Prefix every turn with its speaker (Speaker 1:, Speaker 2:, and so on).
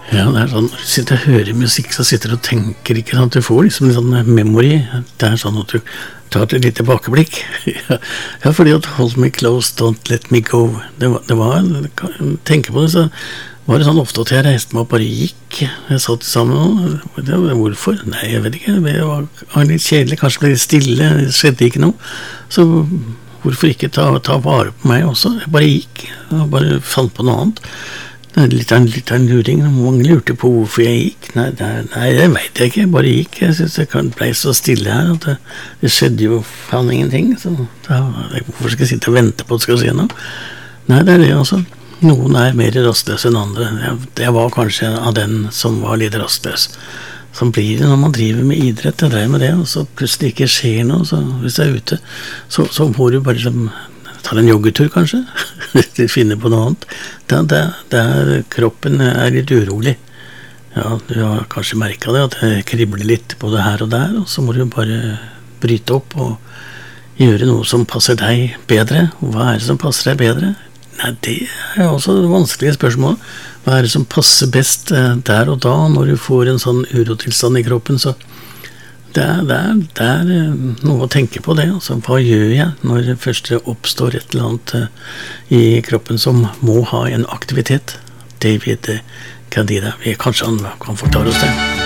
Speaker 1: Ja, det sånn, når du sitter og hører musikk, så sitter du og tenker, ikke sant? Du får liksom en sånn memory. Det sånn at du tar et lite tilbakeblikk. Ja, fordi at hold me close, don't let me go. Det var tenker på det, så var det sånn ofte at jeg reiste meg og bare gikk. Jeg satt sammen, hvorfor? Nei, jeg vet ikke, det var litt kjedelig, kanskje ble litt stille, det skjedde ikke noe. Så hvorfor ikke ta vare på meg også? Jeg bare gikk, og bare fant på noe annet. Litt av en luring. Mange lurte på hvorfor jeg gikk. Nei, det vet jeg ikke. Jeg bare gikk. Jeg synes jeg ble så stille her at det skjedde jo faen ingenting. Så hvorfor skal jeg sitte og vente på at det skal skje noe? Nei, det det altså. Noen mer rastløs enn andre. Jeg var kanskje av den som var litt rastløs. Sånn blir det når man driver med idrett. Jeg drev med det, og så plutselig ikke skjer noe. Så hvis jeg ute, så må du bare ta en joggetur kanskje, finne på noe annet. Kroppen litt urolig. Ja, du har kanskje merket det, at det kribler litt både her og der, og så må du bare bryte opp og gjøre noe som passer deg bedre. Hva det som passer deg bedre? Nei, det også et vanskelig spørsmål. Hva det som passer best der og da, når du får en sånn urotilstand i kroppen, så det noe å tenke på det, altså. Hva gjør jeg når det først oppstår et eller annet i kroppen som må ha en aktivitet? David Kadida, kanskje han kan forklare oss det.